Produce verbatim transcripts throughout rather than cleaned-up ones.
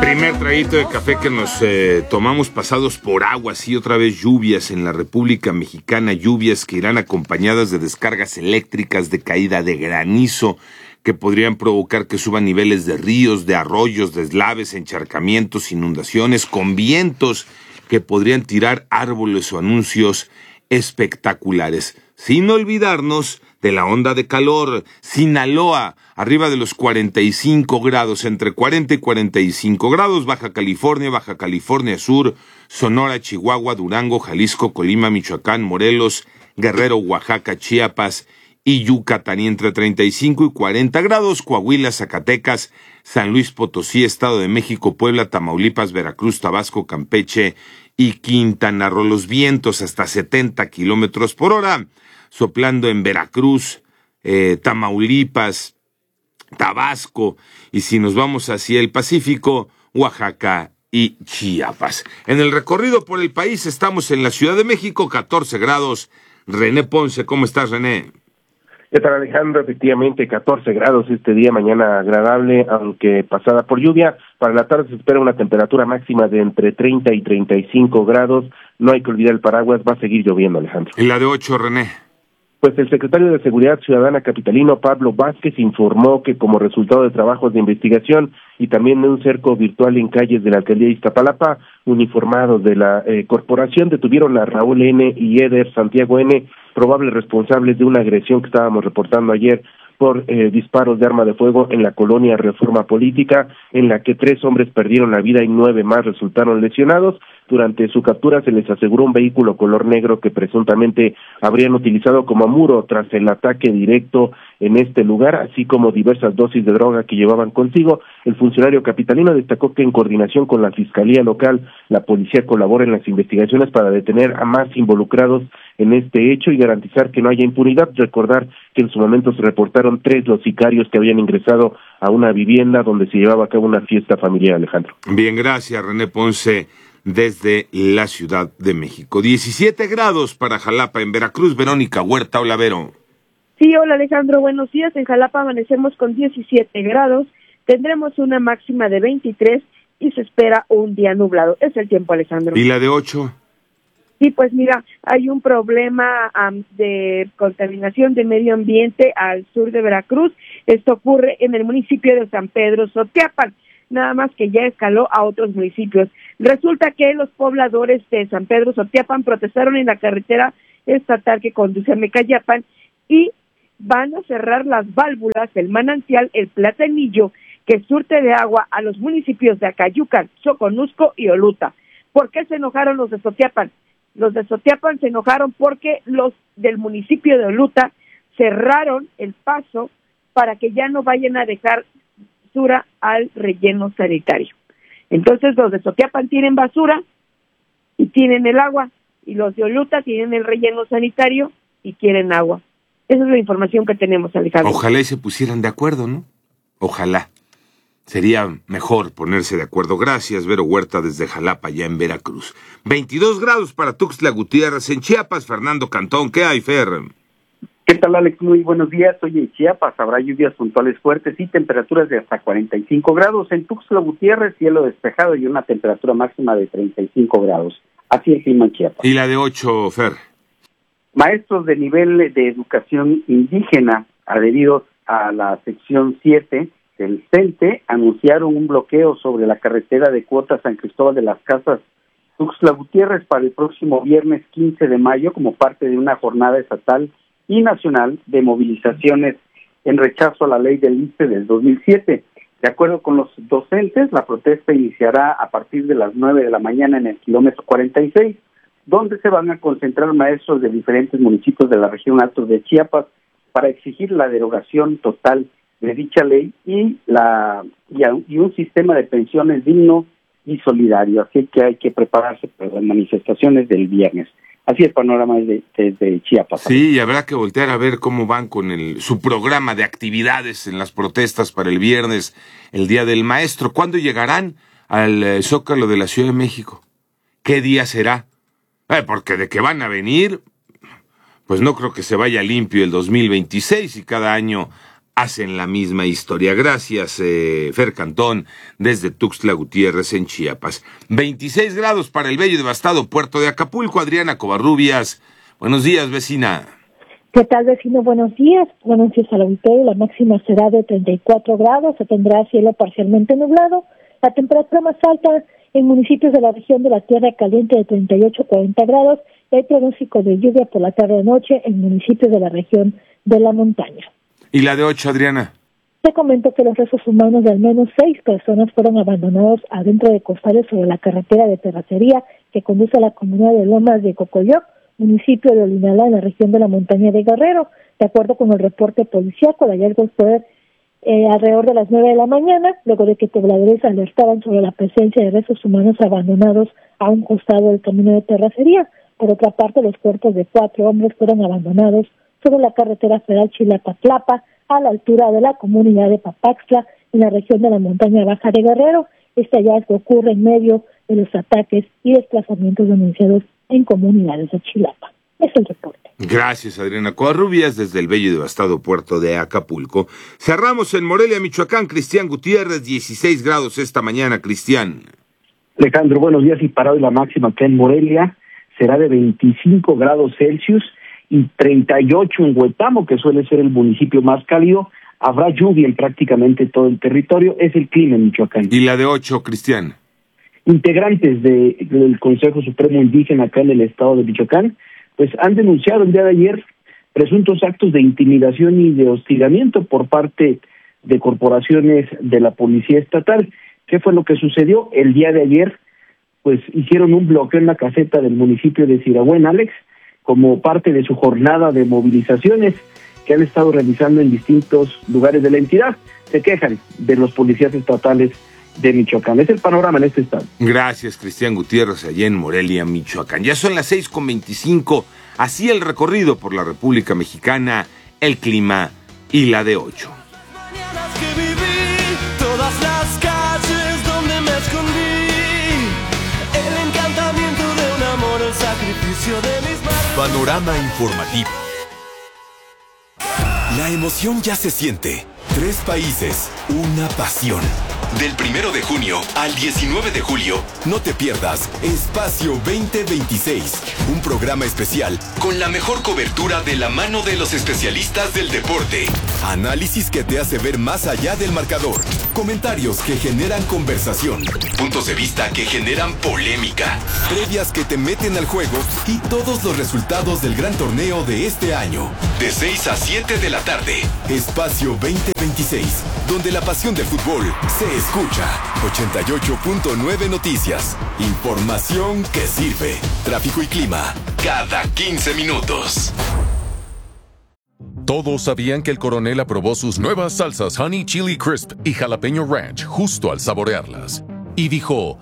Primer traguito de café que nos eh, tomamos pasados por aguas y otra vez lluvias en la República Mexicana, lluvias que irán acompañadas de descargas eléctricas, de caída de granizo, que podrían provocar que suban niveles de ríos, de arroyos, deslaves, encharcamientos, inundaciones, con vientos que podrían tirar árboles o anuncios espectaculares. Sin olvidarnos de la onda de calor. Sinaloa, arriba de los cuarenta y cinco grados, entre cuarenta y cuarenta y cinco grados, Baja California, Baja California Sur, Sonora, Chihuahua, Durango, Jalisco, Colima, Michoacán, Morelos, Guerrero, Oaxaca, Chiapas y Yucatán, y entre treinta y cinco y cuarenta grados, Coahuila, Zacatecas, San Luis Potosí, Estado de México, Puebla, Tamaulipas, Veracruz, Tabasco, Campeche y Quintana Roo. Los vientos hasta setenta kilómetros por hora, soplando en Veracruz, eh, Tamaulipas, Tabasco, y si nos vamos hacia el Pacífico, Oaxaca y Chiapas. En el recorrido por el país estamos en la Ciudad de México, catorce grados. René Ponce, ¿cómo estás, René? ¿Qué tal, Alejandro? Efectivamente, catorce grados este día, mañana agradable, aunque pasada por lluvia. Para la tarde se espera una temperatura máxima de entre treinta y treinta y cinco grados. No hay que olvidar el paraguas, va a seguir lloviendo, Alejandro. ¿Y la de ocho, René? Pues el secretario de Seguridad Ciudadana capitalino, Pablo Vázquez, informó que como resultado de trabajos de investigación y también de un cerco virtual en calles de la alcaldía de Iztapalapa, uniformados de la eh, corporación detuvieron a Raúl N. y Eder Santiago N., probables responsables de una agresión que estábamos reportando ayer por eh, disparos de arma de fuego en la colonia Reforma Política, en la que tres hombres perdieron la vida y nueve más resultaron lesionados. Durante su captura se les aseguró un vehículo color negro que presuntamente habrían utilizado como muro tras el ataque directo en este lugar, así como diversas dosis de droga que llevaban consigo. El funcionario capitalino destacó que en coordinación con la Fiscalía Local, la policía colabora en las investigaciones para detener a más involucrados en este hecho y garantizar que no haya impunidad. Recordar que en su momento se reportaron tres los sicarios que habían ingresado a una vivienda donde se llevaba a cabo una fiesta familiar, Alejandro. Bien, gracias, René Ponce, desde la Ciudad de México. diecisiete grados para Jalapa, en Veracruz. Verónica Huerta, hola, Vero. Sí, hola, Alejandro, buenos días. En Jalapa amanecemos con diecisiete grados, tendremos una máxima de veintitrés y se espera un día nublado. Es el tiempo, Alejandro. ¿Y la de ocho? Sí, pues mira, hay un problema um, de contaminación de medio ambiente al sur de Veracruz. Esto ocurre en el municipio de San Pedro Sotiapan, nada más que ya escaló a otros municipios. Resulta que los pobladores de San Pedro Sotiapan protestaron en la carretera estatal que conduce a Mecayapan y van a cerrar las válvulas del manantial El Platanillo, que surte de agua a los municipios de Acayucan, Soconusco y Oluta. ¿Por qué se enojaron los de Sotiapan? Los de Sotiapan se enojaron porque los del municipio de Oluta cerraron el paso para que ya no vayan a dejar basura al relleno sanitario. Entonces los de Sotiapan tienen basura y tienen el agua, y los de Oluta tienen el relleno sanitario y quieren agua. Esa es la información que tenemos, Alejandro. Ojalá y se pusieran de acuerdo, ¿no? Ojalá. Sería mejor ponerse de acuerdo. Gracias, Vero Huerta, desde Jalapa, ya en Veracruz. veintidós grados para Tuxtla Gutiérrez, en Chiapas. Fernando Cantón, ¿qué hay, Fer? ¿Qué tal, Alex? Muy buenos días. Hoy en Chiapas habrá lluvias puntuales fuertes y temperaturas de hasta cuarenta y cinco grados. En Tuxtla Gutiérrez, cielo despejado y una temperatura máxima de treinta y cinco grados. Así el clima en Chiapas. ¿Y la de ocho, Fer? Maestros de nivel de educación indígena adheridos a la sección siete del CENTE anunciaron un bloqueo sobre la carretera de Cuota San Cristóbal de las Casas Tuxtla Gutiérrez para el próximo viernes quince de mayo como parte de una jornada estatal y nacional de movilizaciones en rechazo a la ley del I S S S E del dos mil siete. De acuerdo con los docentes, la protesta iniciará a partir de las nueve de la mañana en el kilómetro cuarenta y seis, donde se van a concentrar maestros de diferentes municipios de la región Altos de Chiapas para exigir la derogación total de dicha ley y la y, a, y un sistema de pensiones digno y solidario. Así que hay que prepararse para las manifestaciones del viernes. Así es el panorama desde, desde Chiapas. Sí, y habrá que voltear a ver cómo van con el su programa de actividades en las protestas para el viernes, el Día del Maestro. ¿Cuándo llegarán al eh, Zócalo de la Ciudad de México? ¿Qué día será? Eh, porque de que van a venir, pues no creo que se vaya limpio el dos mil veintiséis y cada año hacen la misma historia. Gracias, eh, Fer Cantón, desde Tuxtla Gutiérrez, en Chiapas. veintiséis grados para el bello y devastado puerto de Acapulco. Adriana Covarrubias, buenos días, vecina. ¿Qué tal, vecino? Buenos días. Buenos días al auditorio. La máxima será de treinta y cuatro grados. Se tendrá cielo parcialmente nublado. La temperatura más alta en municipios de la región de la Tierra Caliente de treinta y ocho a cuarenta grados. Y hay pronóstico de lluvia por la tarde-noche en municipios de la región de la montaña. ¿Y la de ocho, Adriana? Te comento que los restos humanos de al menos seis personas fueron abandonados adentro de costales sobre la carretera de Terracería que conduce a la comunidad de Lomas de Cocoyoc, municipio de Olinalá, en la región de la montaña de Guerrero. De acuerdo con el reporte policiaco, el hallazgo fue eh, alrededor de las nueve de la mañana, luego de que pobladores alertaban sobre la presencia de restos humanos abandonados a un costado del camino de Terracería. Por otra parte, los cuerpos de cuatro hombres fueron abandonados sobre la carretera federal Chilapa-Tlapa, a la altura de la comunidad de Papaxtla, en la región de la montaña baja de Guerrero. Este hallazgo ocurre en medio de los ataques y desplazamientos denunciados en comunidades de Chilapa. Es el reporte. Gracias, Adriana Covarrubias, desde el bello y devastado puerto de Acapulco. Cerramos en Morelia, Michoacán. Cristian Gutiérrez, dieciséis grados esta mañana, Cristian. Alejandro, buenos días. Y para hoy la máxima acá en Morelia será de veinticinco grados Celsius y treinta y ocho en Huetamo, que suele ser el municipio más cálido. Habrá lluvia en prácticamente todo el territorio. Es el clima en Michoacán. ¿Y la de ocho, Cristian? Integrantes de, del Consejo Supremo Indígena acá en el estado de Michoacán, pues han denunciado el día de ayer presuntos actos de intimidación y de hostigamiento por parte de corporaciones de la Policía Estatal. ¿Qué fue lo que sucedió? El día de ayer, pues hicieron un bloqueo en la caseta del municipio de Siragüen, Alex, como parte de su jornada de movilizaciones que han estado realizando en distintos lugares de la entidad. Se quejan de los policías estatales de Michoacán. Es el panorama en este estado. Gracias, Cristian Gutiérrez, allá en Morelia, Michoacán. Ya son las seis con veinticinco. Así el recorrido por la República Mexicana, el clima y la de ocho. Que viví, todas las calles donde me escondí, el encantamiento de un amor, el sacrificio de mis manos. Panorama informativo. La emoción ya se siente. Tres países, una pasión. Del primero de junio al diecinueve de julio, no te pierdas Espacio veinte veintiséis, un programa especial con la mejor cobertura de la mano de los especialistas del deporte. Análisis que te hace ver más allá del marcador, comentarios que generan conversación, puntos de vista que generan polémica, previas que te meten al juego y todos los resultados del gran torneo de este año. De seis a siete de la tarde, Espacio veinte veintiséis, donde la pasión del fútbol se escucha. ochenta y ocho punto nueve Noticias. Información que sirve. Tráfico y clima cada quince minutos. Todos sabían que el coronel aprobó sus nuevas salsas Honey Chili Crisp y Jalapeño Ranch justo al saborearlas. Y dijo...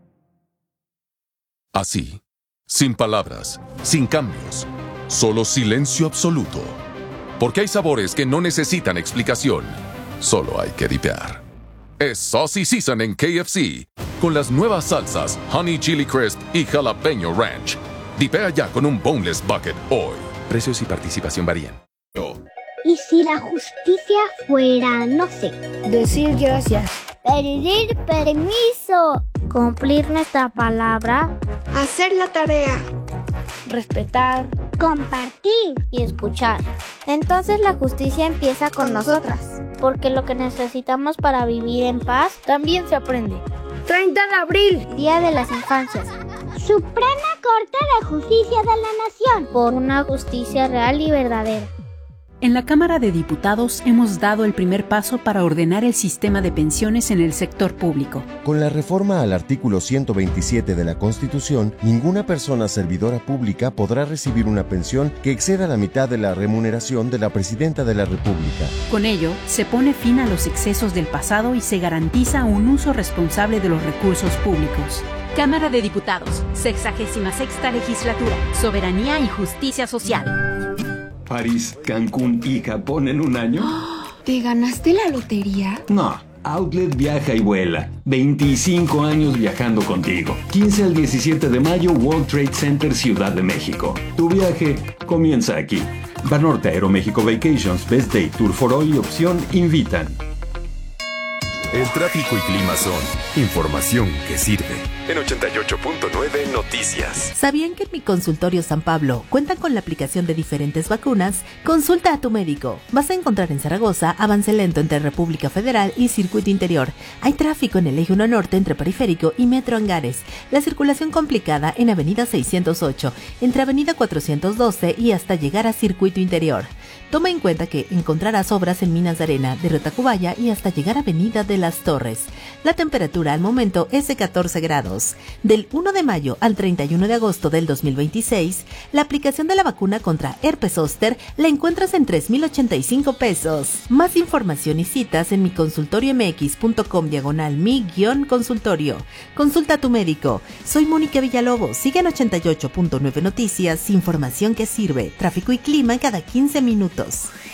así, sin palabras, sin cambios, solo silencio absoluto. Porque hay sabores que no necesitan explicación, solo hay que dipear. Es Saucy Season en K F C, con las nuevas salsas Honey Chili Crisp y Jalapeño Ranch. Dipea ya con un Boneless Bucket hoy. Precios y participación varían. ¿Y si la justicia fuera, no sé, decir gracias, pedir permiso, cumplir nuestra palabra, hacer la tarea, respetar, compartir y escuchar? Entonces la justicia empieza con nosotras, porque lo que necesitamos para vivir en paz también se aprende. treinta de abril, Día de las Infancias. Suprema Corte de Justicia de la Nación, por una justicia real y verdadera. En la Cámara de Diputados hemos dado el primer paso para ordenar el sistema de pensiones en el sector público. Con la reforma al artículo ciento veintisiete de la Constitución, ninguna persona servidora pública podrá recibir una pensión que exceda la mitad de la remuneración de la Presidenta de la República. Con ello, se pone fin a los excesos del pasado y se garantiza un uso responsable de los recursos públicos. Cámara de Diputados, sexagésima sexta legislatura, soberanía y justicia social. París, Cancún y Japón en un año. ¿Te ganaste la lotería? No, Outlet viaja y vuela. veinticinco años viajando contigo. quince al diecisiete de mayo, World Trade Center, Ciudad de México. Tu viaje comienza aquí. Banorte Aeroméxico Vacations, Best Day Tour for All y Opción invitan. El tráfico y clima son información que sirve. En ochenta y ocho punto nueve Noticias. ¿Sabían que en mi consultorio San Pablo cuentan con la aplicación de diferentes vacunas? Consulta a tu médico. Vas a encontrar en Zaragoza avance lento entre República Federal y Circuito Interior. Hay tráfico en el eje uno Norte entre Periférico y Metro Angares. La circulación complicada en Avenida seiscientos ocho, entre Avenida cuatrocientos doce y hasta llegar a Circuito Interior. Toma en cuenta que encontrarás obras en Minas de Arena, de Rotacubaya y hasta llegar a Avenida de las Torres. La temperatura al momento es de catorce grados. Del uno de mayo al treinta y uno de agosto del dos mil veintiséis, la aplicación de la vacuna contra herpes zóster la encuentras en tres mil ochenta y cinco pesos. Más información y citas en mi consultorio m x punto com diagonal mi guión consultorio. Consulta a tu médico. Soy Mónica Villalobos. Sigue en ochenta y ocho punto nueve Noticias, información que sirve. Tráfico y clima cada quince minutos.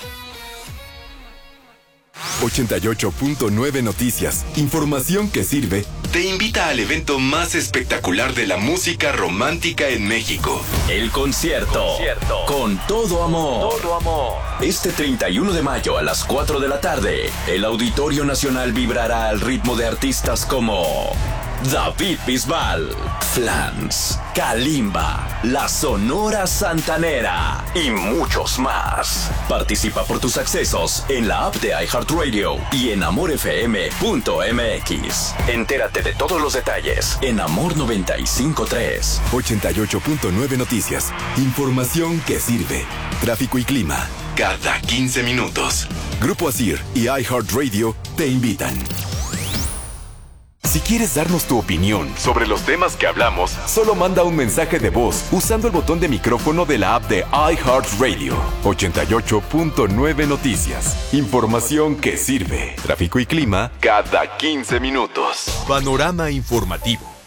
ochenta y ocho punto nueve Noticias, información que sirve, te invita al evento más espectacular de la música romántica en México. El concierto, concierto. Con todo amor. Todo amor. Este treinta y uno de mayo a las cuatro de la tarde, el Auditorio Nacional vibrará al ritmo de artistas como David Bisbal, Flans, Kalimba, La Sonora Santanera y muchos más. Participa por tus accesos en la app de iHeartRadio y en amor f m punto m x. Entérate de todos los detalles en Amor noventa y cinco punto tres. ochenta y ocho punto nueve Noticias. Información que sirve. Tráfico y clima cada quince minutos. Grupo Asir y iHeartRadio te invitan. Si quieres darnos tu opinión sobre los temas que hablamos, solo manda un mensaje de voz usando el botón de micrófono de la app de iHeartRadio. ochenta y ocho punto nueve Noticias. Información que sirve. Tráfico y clima cada quince minutos. Panorama informativo.